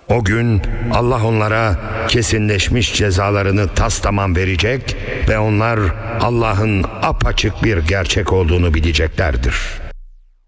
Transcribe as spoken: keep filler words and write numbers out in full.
O gün Allah onlara kesinleşmiş cezalarını tastamam verecek ve onlar Allah'ın apaçık bir gerçek olduğunu bileceklerdir.